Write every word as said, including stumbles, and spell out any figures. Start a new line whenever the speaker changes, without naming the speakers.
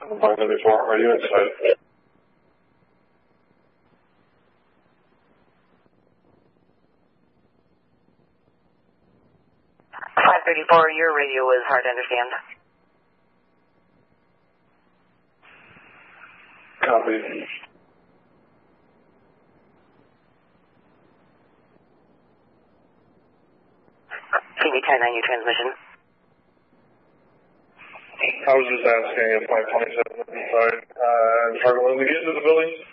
five seventy-four, are you inside?
five thirty-four, your radio is hard to understand.
Copy.
Can you turn on your transmission?
I was just asking if my twenty-seven inside, uh, target when we get into the building.